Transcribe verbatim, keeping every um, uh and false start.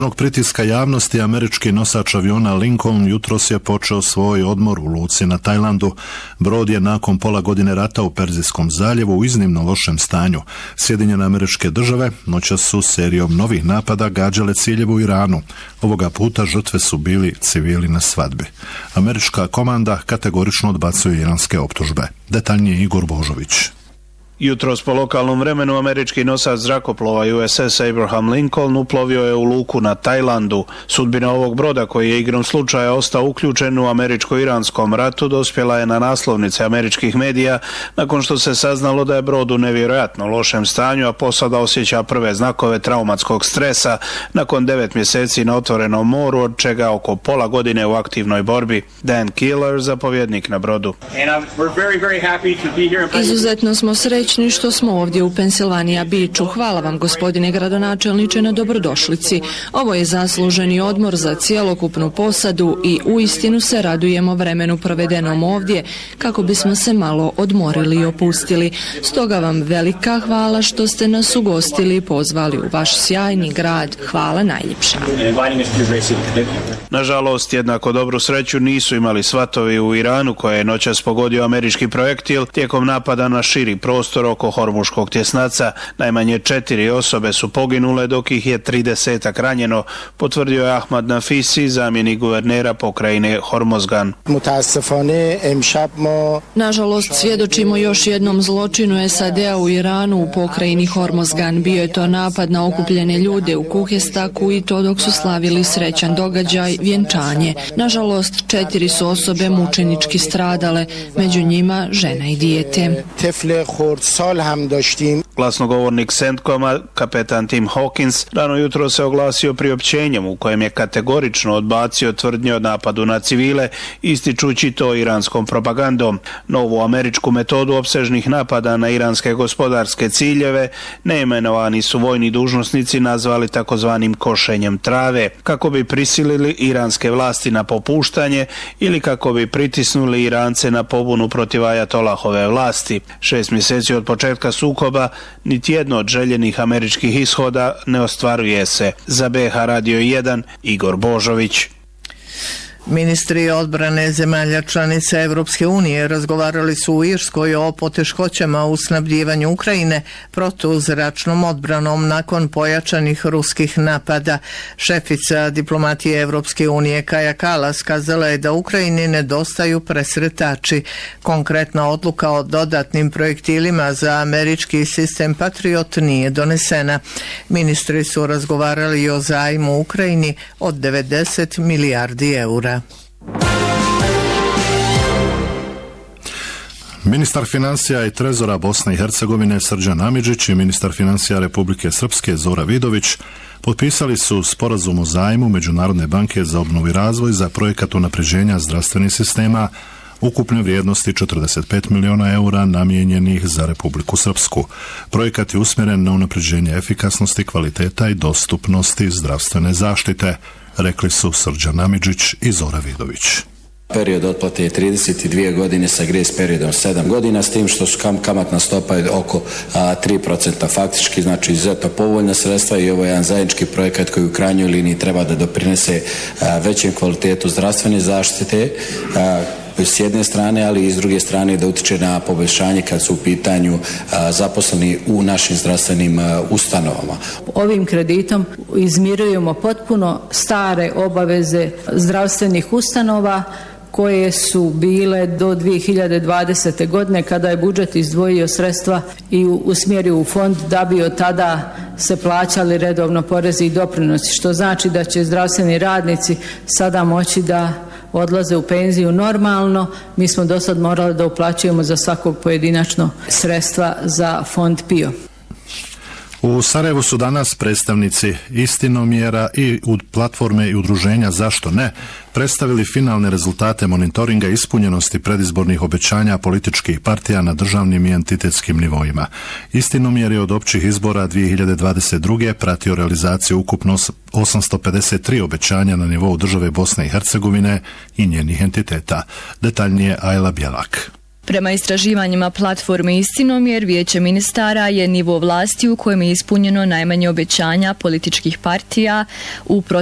Pritiska javnosti američki nosač aviona Lincoln jutros je počeo svoj odmor u luci na Tajlandu. Brod je nakon pola godine rata u Perzijskom zaljevu u iznimno lošem stanju. Sjedinjene Američke Države noćas su serijom novih napada gađale ciljeve u Iranu. Ovoga puta žrtve su bili civili na svadbi. Američka komanda kategorično odbacuje iranske optužbe. Detaljnije Igor Božović. Jutros po lokalnom vremenu američki nosač zrakoplova U S S Abraham Lincoln uplovio je u luku na Tajlandu. Sudbina ovog broda, koji je igrom slučaja ostao uključen u američko-iranskom ratu, dospjela je na naslovnice američkih medija nakon što se saznalo da je brod u nevjerojatno lošem stanju, a posada osjeća prve znakove traumatskog stresa nakon devet mjeseci na otvorenom moru, od čega oko pola godine u aktivnoj borbi. Dan Keeler, zapovjednik na brodu. Izuzetno smo srećni što smo ovdje u Pensilvanija Beachu. Hvala vam, gospodine gradonačelniče, na dobrodošlici. Ovo je zasluženi odmor za cjelokupnu posadu i uistinu se radujemo vremenu provedenom ovdje kako bismo se malo odmorili i opustili. Stoga vam velika hvala što ste nas ugostili i pozvali u vaš sjajni grad. Hvala najljepša. Nažalost, jednako dobru sreću nisu imali svatovi u Iranu, koje je noćas pogodio američki projektil tijekom napada na širi prostor oko Hormuškog tjesnaca. Najmanje četiri osobe su poginule, dok ih je tridesetak ranjeno, potvrdio je Ahmad Nafisi, zamjenik guvernera pokrajine Hormozgan. Nažalost, svjedočimo još jednom zločinu S A D-a u Iranu u pokrajini Hormozgan. Bio je to napad na okupljene ljude u Kuhestaku, i to dok su slavili srećan događaj, vjenčanje. Nažalost, četiri su osobe mučenički stradale, među njima žena i dijete. Glasnogovornik Centcoma, kapetan Tim Hawkins, rano jutro se oglasio priopćenjem u kojem je kategorično odbacio tvrdnje o napadu na civile, ističući to iranskom propagandom. Novu američku metodu opsežnih napada na iranske gospodarske ciljeve neimenovani su vojni dužnosnici nazvali takozvanim košenjem trave, kako bi prisilili iranske vlasti na popuštanje ili kako bi pritisnuli Irance na pobunu protiv ajatolahove vlasti. Šest mjeseci od početka sukoba niti jedno od željenih američkih ishoda ne ostvaruje se. Za B H Radio jedan, Igor Božović. Ministri odbrane zemalja članica Evropske unije razgovarali su u Irskoj o poteškoćama u snabdjevanju Ukrajine protuzračnom odbranom nakon pojačanih ruskih napada. Šefica diplomatije Evropske unije Kaja Kallas kazala je da Ukrajini nedostaju presretači. Konkretna odluka o dodatnim projektilima za američki sistem Patriot nije donesena. Ministri su razgovarali i o zajmu Ukrajini od devedeset milijardi eura. Ministar financija i trezora Bosne i Hercegovine Srđan Amidžić i ministar financija Republike Srpske Zora Vidović potpisali su sporazum o zajmu Međunarodne banke za obnovu i razvoj za projekat unapređenja zdravstvenih sistema ukupne vrijednosti četrdeset pet miliona eura namijenjenih za Republiku Srpsku. Projekat je usmjeren na unapređenje efikasnosti, kvaliteta i dostupnosti zdravstvene zaštite, rekli su Srđan Amidžić i Zora Vidović. Period otplate je trideset dvije godine sa grace periodom sedam godina, s tim što su kam, kamatna stopa je oko a, tri procenta faktički, znači izuzetno povoljna sredstva, i ovo je jedan zajednički projekat koji u krajnjoj liniji treba da doprinese a, većem kvalitetu zdravstvene zaštite a, s jedne strane, ali i s druge strane da utiče na poboljšanje kad su u pitanju a, zaposleni u našim zdravstvenim a, ustanovama. Ovim kreditom izmirujemo potpuno stare obaveze zdravstvenih ustanova koje su bile do dvije hiljade dvadesete. godine, kada je budžet izdvojio sredstva i usmjerio u fond da bi od tada se plaćali redovno porezi i doprinosi, što znači da će zdravstveni radnici sada moći da odlaze u penziju normalno. Mi smo do sad morali da uplaćujemo za svakog pojedinačno sredstva za fond P I O. U Sarajevu su danas predstavnici Istinomjera i od platforme i udruženja Zašto ne predstavili finalne rezultate monitoringa ispunjenosti predizbornih obećanja političkih partija na državnim i entitetskim nivoima. Istinomjer je od općih izbora dvije hiljade dvadeset druge pratio realizaciju ukupno osamsto pedeset tri obećanja na nivou države Bosne i Hercegovine i njenih entiteta. Detaljnije Ajla Bjelak. Prema istraživanjima platforme Istinomjer, Vijeće ministara je nivo vlasti u kojem je ispunjeno najmanje obećanja političkih partija u